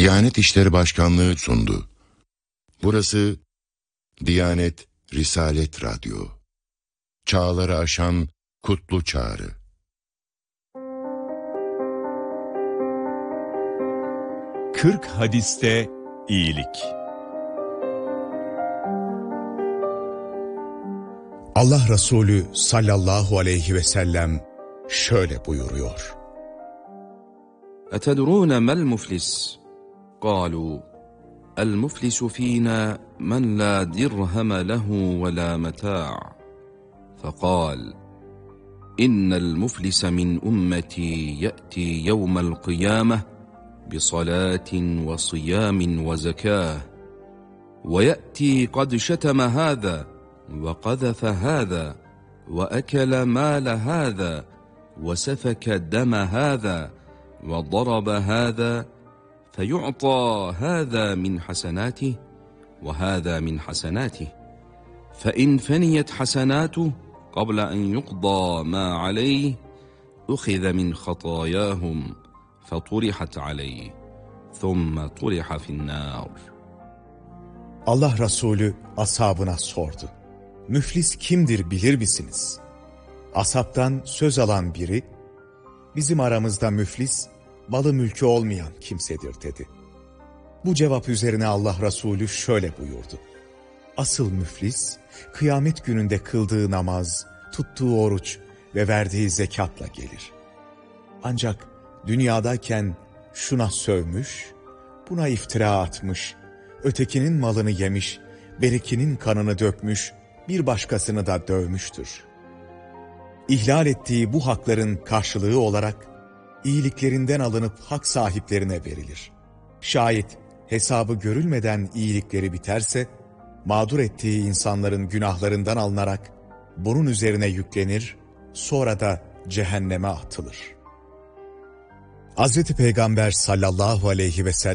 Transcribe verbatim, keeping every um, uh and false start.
Diyanet İşleri Başkanlığı sundu. Burası Diyanet Risalet Radyo. Çağları aşan kutlu çağrı. Kırk hadiste iyilik. Allah Resulü sallallahu aleyhi ve sellem şöyle buyuruyor. أتدرون ما المفلس؟ قالوا المفلس فينا من لا درهم له ولا متاع فقال إن المفلس من أمتي يأتي يوم القيامة بصلاة وصيام وزكاة ويأتي قد شتم هذا وقذف هذا وأكل مال هذا وسفك دم هذا وضرب هذا فيعطى هذا من حسناته وهذا من حسناته فإن فنيت حسناته قبل أن يقضى ما عليه أخذ من خطاياهم فطرحت عليه ثم طرح في النار. Allah Resulü ashabına sordu. Müflis kimdir bilir misiniz? Ashabtan söz alan biri, bizim aramızda müflis, malı mülkü olmayan kimsedir dedi. Bu cevap üzerine Allah Resulü şöyle buyurdu. Asıl müflis, kıyamet gününde kıldığı namaz, tuttuğu oruç ve verdiği zekatla gelir. Ancak dünyadayken şuna sövmüş, buna iftira atmış, ötekinin malını yemiş, berikinin kanını dökmüş, bir başkasını da dövmüştür. İhlal ettiği bu hakların karşılığı olarak, iyiliklerinden alınıp hak sahiplerine verilir. Şayet hesabı görülmeden iyilikleri biterse, mağdur ettiği insanların günahlarından alınarak, bunun üzerine yüklenir, sonra da cehenneme atılır. Hazreti Peygamber sallallahu aleyhi ve sellem,